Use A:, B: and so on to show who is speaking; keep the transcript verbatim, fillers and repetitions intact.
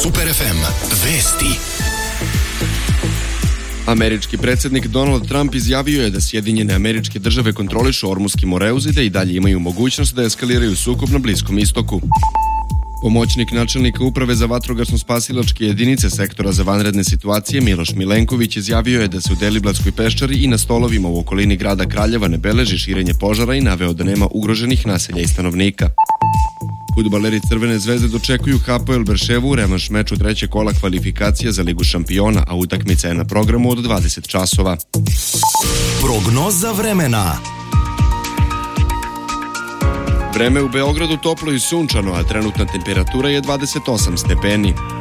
A: Super ef em vesti.
B: Američki predsjednik Donald Trump izjavio je da Sjedinjene Američke Države kontrolišu Ormuski Moreuz i da i dalje imaju mogućnost da eskaliraju sukob na Bliskom istoku. Pomoćnik načelnika Uprave za vatrogasno-spasilačke jedinice sektora za vanredne situacije Miloš Milenković izjavio je da se u Deliblatskoj peščari i na stolovima u okolini grada Kraljeva ne beleži širenje požara i naveo da nema ugroženih naselja i stanovnika. Fudbaleri Crvene zvezde dočekuju Hapoel Berševu u revanš meču trećeg kola kvalifikacija za Ligu šampiona, a utakmica je na programu od dvadeset časova.
A: Prognoza vremena.
B: Vreme u Beogradu toplo i sunčano, a trenutna temperatura je dvadeset osam stepeni.